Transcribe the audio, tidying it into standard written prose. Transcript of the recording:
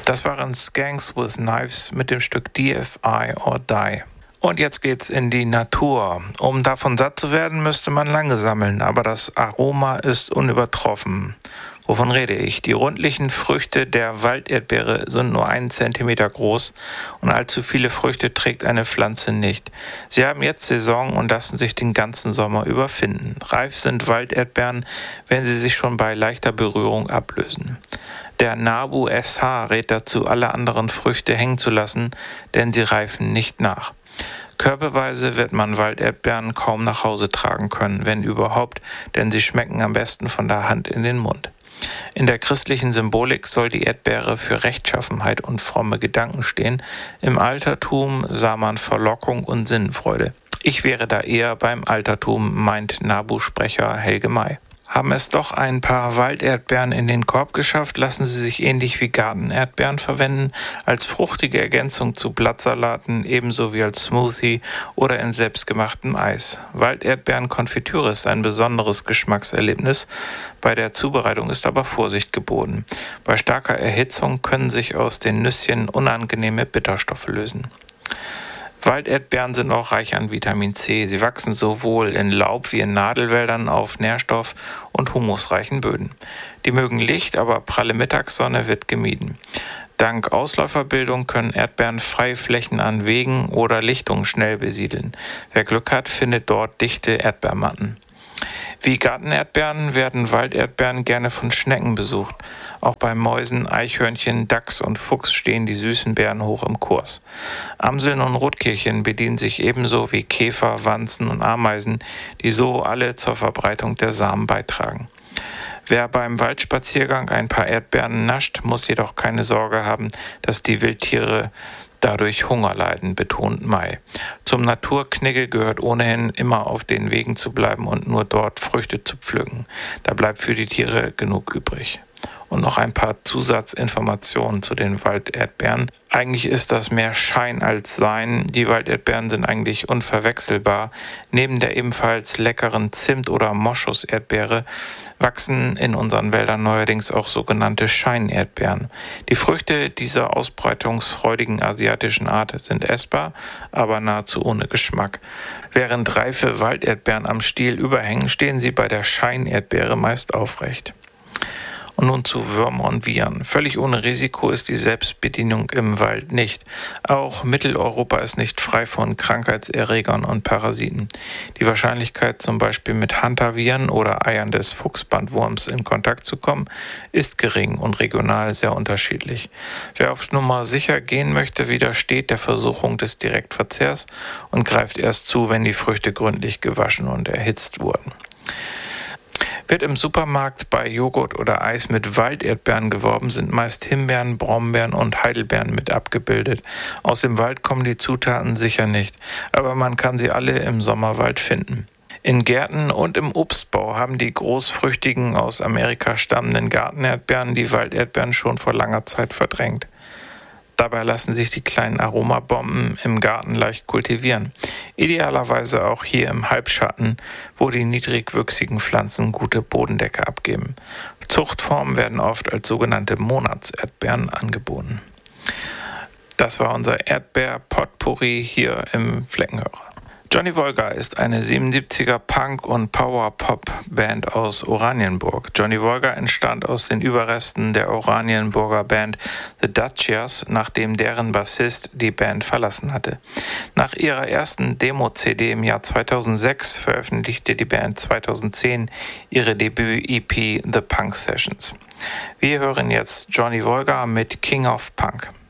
Das waren Skanks with Knives mit dem Stück DFI or Die. Und jetzt geht's in die Natur. Um davon satt zu werden, müsste man lange sammeln, aber das Aroma ist unübertroffen. Wovon rede ich? Die rundlichen Früchte der Walderdbeere sind nur 1 Zentimeter groß und allzu viele Früchte trägt eine Pflanze nicht. Sie haben jetzt Saison und lassen sich den ganzen Sommer über finden. Reif sind Walderdbeeren, wenn sie sich schon bei leichter Berührung ablösen. Der NABU SH rät dazu, alle anderen Früchte hängen zu lassen, denn sie reifen nicht nach. Körbeweise wird man Walderdbeeren kaum nach Hause tragen können, wenn überhaupt, denn sie schmecken am besten von der Hand in den Mund. In der christlichen Symbolik soll die Erdbeere für Rechtschaffenheit und fromme Gedanken stehen. Im Altertum sah man Verlockung und Sinnenfreude. Ich wäre da eher beim Altertum, meint NABU-Sprecher Helge May. Haben es doch ein paar Walderdbeeren in den Korb geschafft, lassen sie sich ähnlich wie Gartenerdbeeren verwenden, als fruchtige Ergänzung zu Blattsalaten, ebenso wie als Smoothie oder in selbstgemachtem Eis. Walderdbeerenkonfitüre ist ein besonderes Geschmackserlebnis, bei der Zubereitung ist aber Vorsicht geboten. Bei starker Erhitzung können sich aus den Nüsschen unangenehme Bitterstoffe lösen. Walderdbeeren sind auch reich an Vitamin C. Sie wachsen sowohl in Laub- wie in Nadelwäldern auf nährstoff- und humusreichen Böden. Die mögen Licht, aber pralle Mittagssonne wird gemieden. Dank Ausläuferbildung können Erdbeeren freie Flächen an Wegen oder Lichtungen schnell besiedeln. Wer Glück hat, findet dort dichte Erdbeermatten. Wie Gartenerdbeeren werden Walderdbeeren gerne von Schnecken besucht. Auch bei Mäusen, Eichhörnchen, Dachs und Fuchs stehen die süßen Beeren hoch im Kurs. Amseln und Rotkehlchen bedienen sich ebenso wie Käfer, Wanzen und Ameisen, die so alle zur Verbreitung der Samen beitragen. Wer beim Waldspaziergang ein paar Erdbeeren nascht, muss jedoch keine Sorge haben, dass die Wildtiere dadurch Hunger leiden, betont May. Zum Naturknigge gehört ohnehin immer auf den Wegen zu bleiben und nur dort Früchte zu pflücken. Da bleibt für die Tiere genug übrig. Und noch ein paar Zusatzinformationen zu den Walderdbeeren. Eigentlich ist das mehr Schein als Sein. Die Walderdbeeren sind eigentlich unverwechselbar. Neben der ebenfalls leckeren Zimt- oder Moschus-Erdbeere wachsen in unseren Wäldern neuerdings auch sogenannte Scheinerdbeeren. Die Früchte dieser ausbreitungsfreudigen asiatischen Art sind essbar, aber nahezu ohne Geschmack. Während reife Walderdbeeren am Stiel überhängen, stehen sie bei der Scheinerdbeere meist aufrecht. Und nun zu Würmern und Viren. Völlig ohne Risiko ist die Selbstbedienung im Wald nicht. Auch Mitteleuropa ist nicht frei von Krankheitserregern und Parasiten. Die Wahrscheinlichkeit, zum Beispiel mit Hantaviren oder Eiern des Fuchsbandwurms in Kontakt zu kommen, ist gering und regional sehr unterschiedlich. Wer auf Nummer sicher gehen möchte, widersteht der Versuchung des Direktverzehrs und greift erst zu, wenn die Früchte gründlich gewaschen und erhitzt wurden. Wird im Supermarkt bei Joghurt oder Eis mit Walderdbeeren geworben, sind meist Himbeeren, Brombeeren und Heidelbeeren mit abgebildet. Aus dem Wald kommen die Zutaten sicher nicht, aber man kann sie alle im Sommerwald finden. In Gärten und im Obstbau haben die großfrüchtigen, aus Amerika stammenden Gartenerdbeeren die Walderdbeeren schon vor langer Zeit verdrängt. Dabei lassen sich die kleinen Aromabomben im Garten leicht kultivieren. Idealerweise auch hier im Halbschatten, wo die niedrigwüchsigen Pflanzen gute Bodendecke abgeben. Zuchtformen werden oft als sogenannte Monatserdbeeren angeboten. Das war unser Erdbeer-Potpourri hier im Fleckenhörer. Johnny Wolga ist eine 77er Punk- und Power-Pop-Band aus Oranienburg. Johnny Wolga entstand aus den Überresten der Oranienburger Band The Dacias, nachdem deren Bassist die Band verlassen hatte. Nach ihrer ersten Demo-CD im Jahr 2006 veröffentlichte die Band 2010 ihre Debüt-EP The Punk Sessions. Wir hören jetzt Johnny Wolga mit King of Punk.